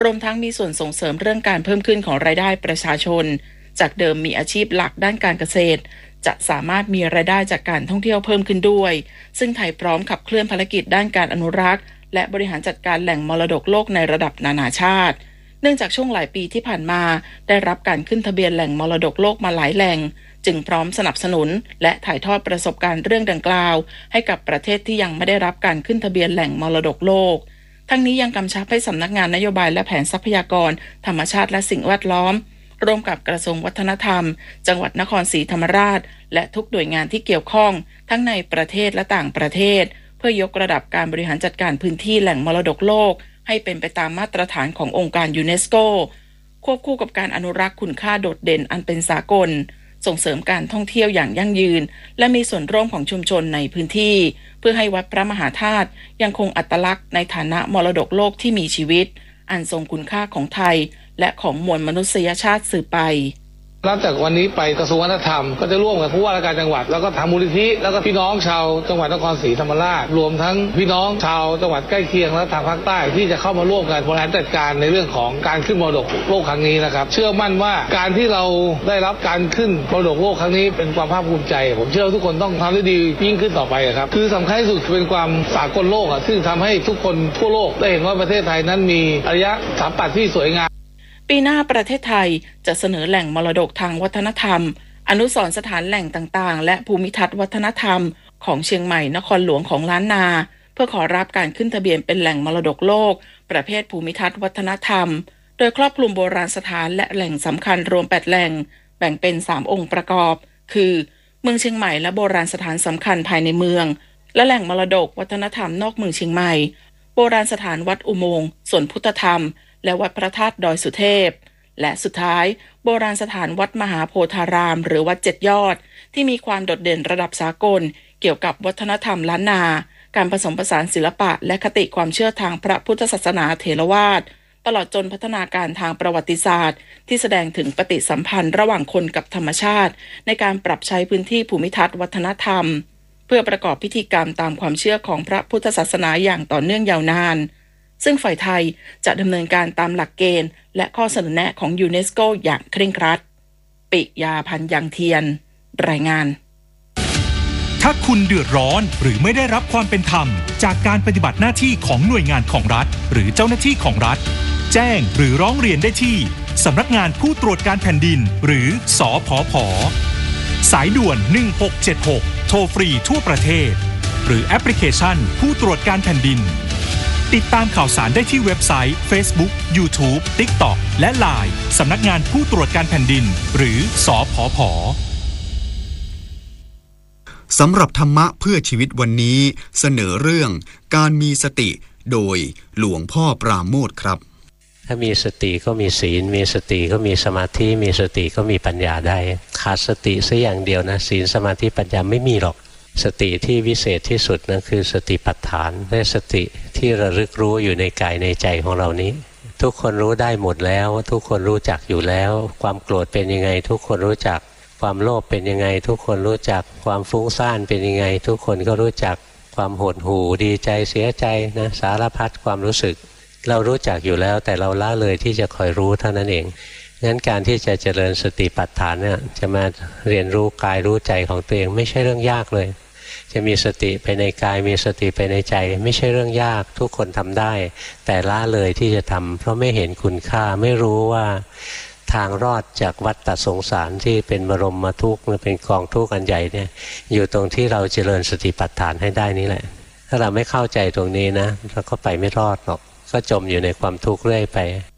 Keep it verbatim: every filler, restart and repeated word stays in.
รวมทั้งมีส่วนส่งเสริมเรื่องการเพิ่มขึ้นของรายได้ประชาชนจากเดิมมีอาชีพหลักด้านการเกษตรจะสามารถมีรายได้จากการท่องเที่ยวเพิ่มขึ้นด้วยซึ่งไทยพร้อมขับเคลื่อนภารกิจด้านการอนุรักษ์และบริหารจัดการแหล่งมรดกโลกในระดับนานาชาติเนื่องจากช่วงหลายปีที่ผ่านมาได้รับการขึ้นทะเบียนแหล่งมรดกโลกมาหลายแหล่งจึงพร้อมสนับสนุนและถ่ายทอดประสบการณ์เรื่องดังกล่าวให้กับประเทศที่ยังไม่ได้รับการขึ้นทะเบียนแหล่งมรดกโลกทั้งนี้ยังกำชับให้สำนักงานนโยบายและแผนทรัพยากรธรรมชาติและสิ่งแวดล้อมร่วมกับกระทรวงวัฒนธรรมจังหวัดนครศรีธรรมราชและทุกหน่วยงานที่เกี่ยวข้องทั้งในประเทศและต่างประเทศเพื่อยกระดับการบริหารจัดการพื้นที่แหล่งมรดกโลกให้เป็นไปตามมาตรฐานขององค์การยูเนสโกควบคู่กับการอนุรักษ์คุณค่าโดดเด่นอันเป็นสากลส่งเสริมการท่องเที่ยวอย่างยั่งยืนและมีส่วนร่วมของชุมชนในพื้นที่เพื่อให้วัดพระมหาธาตุยังคงอัตลักษณ์ในฐานะมรดกโลกที่มีชีวิตอันทรงคุณค่าของไทยและของมวลมนุษยชาติสืบไปนับจากวันนี้ไปกระทรวงวัฒนธรรมก็จะร่วมกับผู้ว่าราชการจังหวัดแล้วก็ทางมูลนิธิแล้วก็พี่น้องชาวจังหวัดนครศรีธรรมราชรวมทั้งพี่น้องชาวจังหวัดใกล้เคียงและทางภาคใต้ที่จะเข้ามาร่วมกันบริหารจัดการในเรื่องของการขึ้นมรดกโลกครั้งนี้นะครับเชื่อมั่นว่าการที่เราได้รับการขึ้นมรดกโลกครั้งนี้เป็นความภาคภูมิใจผมเชื่อว่าทุกคนต้องทำได้ดียิ่งขึ้นต่อไปครับคือสำคัญที่สุดเป็นความสากลโลกอ่ะซึ่งทำให้ทุกคนทั่วโลกได้เห็นว่าประเทศไทยนั้นมีอารยสถาปัตย์ที่สวยงามปีหน้าประเทศไทยจะเสนอแหล่งมรดกทางวัฒนธรรมอนุสรณ์สถานแหล่งต่างๆและภูมิทัศน์วัฒนธรรมของเชียงใหม่นครหลวงของล้านนาเพื่อขอรับการขึ้นทะเบียนเป็นแหล่งมรดกโลกประเภทภูมิทัศน์วัฒนธรรมโดยครอบคลุมโบราณสถานและแหล่งสำคัญรวมแปดแหล่งแบ่งเป็นสามองค์ประกอบคือเมืองเชียงใหม่และโบราณสถานสำคัญภายในเมืองและแหล่งมรดกวัฒนธรรมนอกเมืองเชียงใหม่โบราณสถานวัดอุโมงค์สวนพุทธธรรมและวัดพระธาตุดอยสุเทพและสุดท้ายโบราณสถานวัดมหาโพธารามหรือวัดเจ็ดยอดที่มีความโดดเด่นระดับสากลเกี่ยวกับวัฒนธรรมล้านนาการผสมผสานศิลปะและคติความเชื่อทางพระพุทธศาสนาเถรวาทตลอดจนพัฒนาการทางประวัติศาสตร์ที่แสดงถึงปฏิสัมพันธ์ระหว่างคนกับธรรมชาติในการปรับใช้พื้นที่ภูมิทัศน์วัฒนธรรมเพื่อประกอบพิธีกรรมตามความเชื่อของพระพุทธศาสนาอย่างต่อเนื่องยาวนานซึ่งฝ่ายไทยจะดำเนินการตามหลักเกณฑ์และข้อเสนอแนะของยูเนสโกอย่างเคร่งครัดปิยาพันธ์ยังเทียนรายงานถ้าคุณเดือดร้อนหรือไม่ได้รับความเป็นธรรมจากการปฏิบัติหน้าที่ของหน่วยงานของรัฐหรือเจ้าหน้าที่ของรัฐแจ้งหรือร้องเรียนได้ที่สำนักงานผู้ตรวจการแผ่นดินหรือสผผ.สายด่วนหนึ่งหกเจ็ดหกโทรฟรีทั่วประเทศหรือแอปพลิเคชันผู้ตรวจการแผ่นดินติดตามข่าวสารได้ที่เว็บไซต์ Facebook YouTube TikTok และ ไลน์ สำนักงานผู้ตรวจการแผ่นดินหรือสผผ. สำหรับธรรมะเพื่อชีวิตวันนี้เสนอเรื่องการมีสติโดยหลวงพ่อปราโมทย์ครับถ้ามีสติก็มีศีลมีสติก็มีสมาธิมีสติก็มีปัญญาได้ขาดสติสักอย่างเดียวนะศีลสมาธิปัญญาไม่มีหรอกสติที่วิเศษที่สุดนั่นคือสติปัฏฐานและสติที่ระลึกรู้อยู่ในกายในใจของเรานี้ทุกคนรู้ได้หมดแล้วทุกคนรู้จักอยู่แล้วความโกรธเป็นยังไงทุกคนรู้จักความโลภเป็นยังไงทุกคนรู้จักความฟุ้งซ่านเป็นยังไงทุกคนก็รู้จักความหดหู่ดีใจเสียใจนะสารพัดความรู้สึกเรารู้จักอยู่แล้วแต่เราละเลยที่จะคอยรู้เท่านั้นเองงั้นการที่จะเจริญสติปัฏฐานเนี่ยจะมาเรียนรู้กายรู้ใจของตัวเองไม่ใช่เรื่องยากเลยจะมีสติไปในกายมีสติไปในใจไม่ใช่เรื่องยากทุกคนทำได้แต่ละเลยที่จะทำเพราะไม่เห็นคุณค่าไม่รู้ว่าทางรอดจากวัฏฏะสงสารที่เป็นบรมทุกข์เป็นกองทุกข์อันใหญ่เนี่ยอยู่ตรงที่เราเจริญสติปัฏฐานให้ได้นี่แหละถ้าเราไม่เข้าใจตรงนี้นะเราก็ไปไม่รอดหรอกก็จมอยู่ในความทุกข์เรื่อยไป